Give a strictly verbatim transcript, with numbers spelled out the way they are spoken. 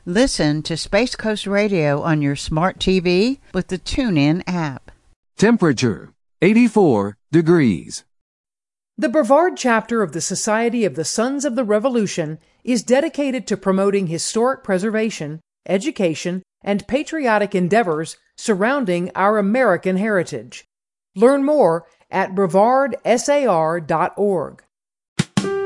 Listen to Space Coast Radio on your smart T V with the TuneIn app. Temperature, eighty-four degrees. The Brevard chapter of the Society of the Sons of the Revolution is dedicated to promoting historic preservation, education, and patriotic endeavors surrounding our American heritage. Learn more at brevard s a r dot org.